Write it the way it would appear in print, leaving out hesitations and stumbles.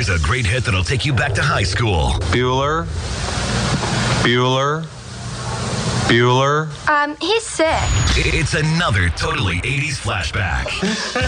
Here's a great hit that'll take you back to high school. Bueller. Bueller. Bueller. He's sick. It's another totally 80s flashback.